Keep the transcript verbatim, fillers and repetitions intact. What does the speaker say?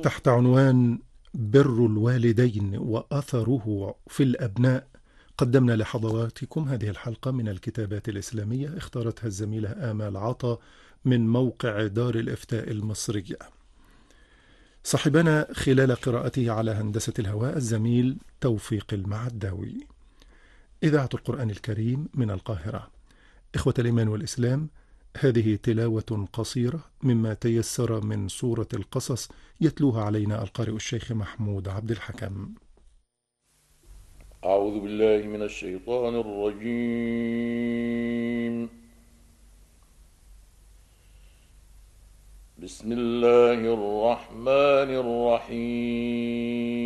تحت عنوان بر الوالدين وأثره في الأبناء، قدمنا لحضراتكم هذه الحلقة من الكتابات الإسلامية اختارتها الزميلة آمال عطا من موقع دار الإفتاء المصرية. صاحبنا خلال قراءته على هندسة الهواء الزميل توفيق المعداوي. إذاعة القرآن الكريم من القاهرة. إخوة الإيمان والإسلام، هذه تلاوة قصيرة مما تيسر من سورة القصص يتلوها علينا القارئ الشيخ محمود عبد الحكم. أعوذ بالله من الشيطان الرجيم. بسم الله الرحمن الرحيم.